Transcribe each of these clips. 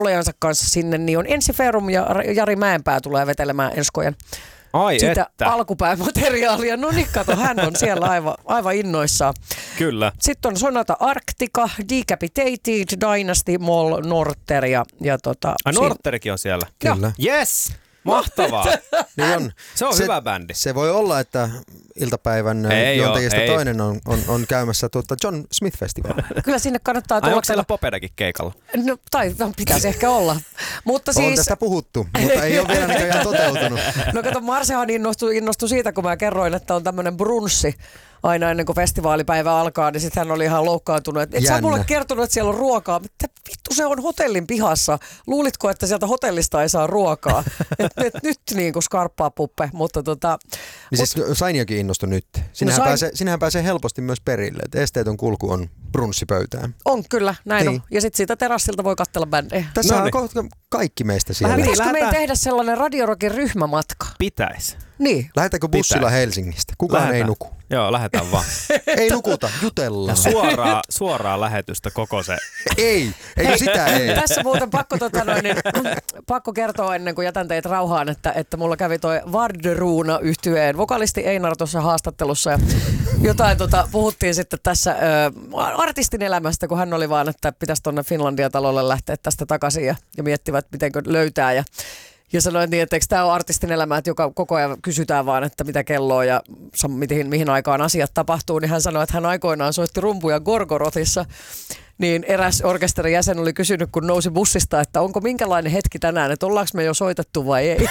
olejansa kanssa sinne, niin on Ensiferum ja Jari Mäenpää tulee vetelemään enskojen sitä alkupäämateriaalia. No niin, kato, hän on siellä aivan innoissaan. Kyllä. Sitten on Sonata Arctica, Decapitated, Dynasty, Mol, Norter ja Norterikin on siellä? Kyllä. Yes! Mahtavaa. Niin on. Se on hyvä bändi. Se voi olla, että iltapäivän juontajista toinen on käymässä John Smith-festivaalilla. Kyllä sinne kannattaa tulla. Onko siellä siellä Popedakin keikalla? No, tai pitäisi ehkä olla. Mutta on tästä puhuttu, mutta ei ole vielä näköjään toteutunut. No kato, Marsehan innostui siitä, kun mä kerroin, että on tämmöinen brunssi aina ennen kuin festivaalipäivä alkaa, niin sitten hän oli ihan loukkaantunut. Et sä mulle kertonut, että siellä on ruokaa. Mitä vittu se on hotellin pihassa? Luulitko, että sieltä hotellista ei saa ruokaa? et nyt niin kuin skarppaa puppe. Mutta niin siis Sainiokin innostui nyt. Sinähän pääsee helposti myös perille. Et esteetön kulku on brunssipöytään. On kyllä, näin niin on. Ja sitten siitä terassilta voi katsella bändejä. Tässä on kaikki meistä siellä. Pitäisikö meidän tehdä sellainen Radio Rockin ryhmämatka? Pitäisi. Niin. Lähdetäänkö bussilla Helsingistä? Kukaan ei nuku. Joo, lähdetään vaan. Ei nukuta, jutellaan. Suoraa lähetystä koko se. Eikö sitä ei? Tässä muuten pakko kertoa ennen kuin jätän teitä rauhaan, että mulla kävi toi Varderuuna -yhtyeen vokalisti Einar tuossa haastattelussa ja jotain puhuttiin sitten tässä artistin elämästä, kun hän oli vaan, että pitäisi tuonne Finlandia-talolle lähteä tästä takaisin ja miettivät, mitenkö löytää ja sanoin niin, että eikö tämä ole artistin elämä, että joka koko ajan kysytään vaan, että mitä kelloa ja mihin aikaan asiat tapahtuu, niin hän sanoi, että hän aikoinaan soitti rumpuja Gorgorotissa, niin eräs orkesterin jäsen oli kysynyt, kun nousi bussista, että onko minkälainen hetki tänään, että ollaanko me jo soitettu vai ei.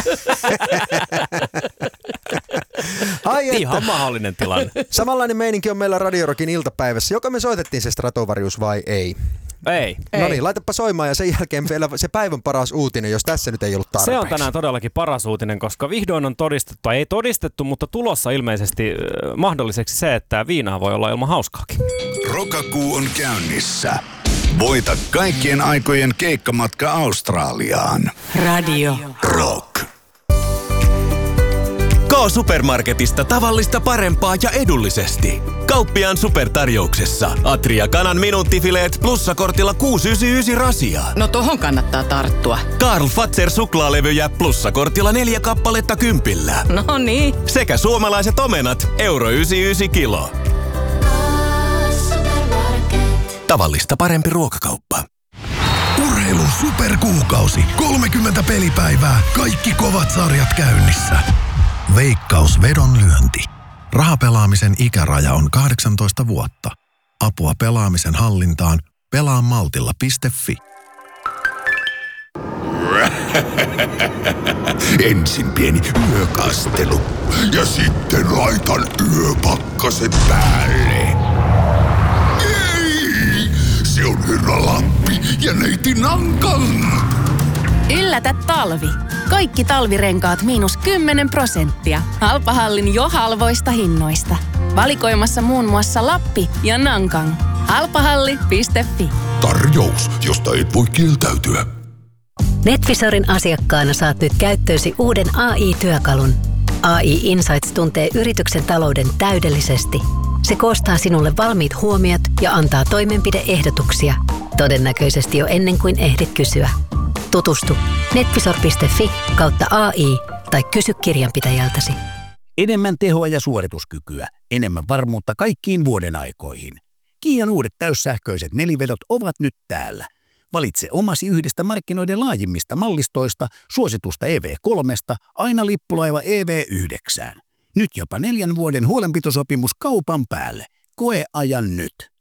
Ihan mahdollinen tilanne. Samanlainen meininki on meillä Radio Rockin iltapäivässä, joka me soitettiin se Stratovarius vai ei. Ei. No niin, laitapa soimaan ja sen jälkeen vielä se päivän paras uutinen, jos tässä nyt ei ollut tarpeeksi. Se on tänään todellakin paras uutinen, koska vihdoin on todistettu, tai ei todistettu, mutta tulossa ilmeisesti mahdolliseksi se, että viinaa voi olla ilman hauskaakin. Rokakuu on käynnissä. Voita kaikkien aikojen keikkamatka Australiaan. Radio Rock. K-Supermarketista tavallista parempaa ja edullisesti. Kauppiaan supertarjouksessa Atria kanan minuuttifileet plussakortilla 6,99 rasiaa. No tohon kannattaa tarttua. Karl Fazer suklaalevyjä plussakortilla 4 kappaletta 10. No niin. Sekä suomalaiset omenat €1,99 kilo. Tavallista parempi ruokakauppa. Urheilun superkuukausi. 30 pelipäivää. Kaikki kovat sarjat käynnissä. Veikkaus vedonlyönti. Rahapelaamisen ikäraja on 18 vuotta. Apua pelaamisen hallintaan. Pelaamaltilla.fi. Ensin pieni yökastelu. Ja sitten laitan yöpakkaset päälle. Ei! Se on Herra Lappi ja neiti Nankan. Yllätä talvi. Kaikki talvirenkaat -10%. Halpahallin jo halvoista hinnoista. Valikoimassa muun muassa Lappi ja Nankang. Halpahalli.fi. Tarjous, josta et voi kieltäytyä. Netvisorin asiakkaana saat nyt käyttöösi uuden AI-työkalun. AI Insights tuntee yrityksen talouden täydellisesti. Se koostaa sinulle valmiit huomiot ja antaa toimenpideehdotuksia. Todennäköisesti jo ennen kuin ehdit kysyä. Tutustu netvisor.fi/AI tai kysy kirjanpitäjältäsi. Enemmän tehoa ja suorituskykyä, enemmän varmuutta kaikkiin vuoden aikoihin. Kian uudet täyssähköiset nelivedot ovat nyt täällä. Valitse omasi yhdestä markkinoiden laajimmista mallistoista, suositusta EV3 aina lippulaiva EV9. Nyt jopa 4 vuoden huolenpitosopimus kaupan päälle. Koe ajan nyt.